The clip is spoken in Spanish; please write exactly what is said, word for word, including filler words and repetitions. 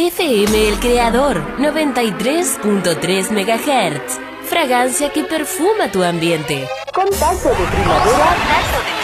F M El Creador, noventa y tres punto tres megahertz. Fragancia que perfuma tu ambiente. Contacto de primavera.